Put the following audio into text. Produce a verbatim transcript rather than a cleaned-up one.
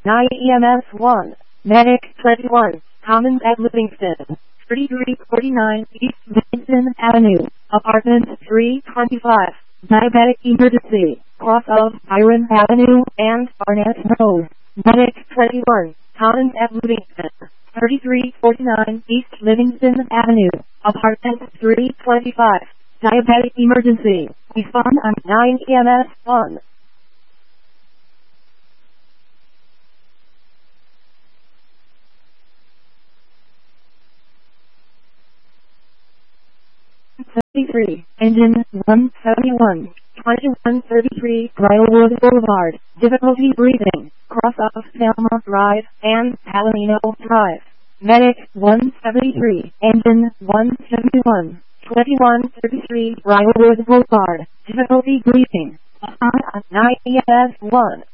nine E M S one, Medic twenty-one, Commons at Livingston, thirty-three forty-nine East Livingston Avenue, Apartment three twenty-five, Diabetic Emergency, cross of Byron Avenue and Barnett Road, Medic twenty-one, Commons at Livingston, thirty-three forty-nine East Livingston Avenue, Apartment three twenty-five, Diabetic Emergency, respond on nine E M S one. seventy-three, engine one seventy-one, twenty-one thirty-three Briarwood Boulevard, difficulty breathing, cross off Selma Drive and Palomino Drive. Medic one seventy-three, engine one seventy-one, twenty-one thirty-three Briarwood Boulevard, difficulty breathing, on nine E M S one.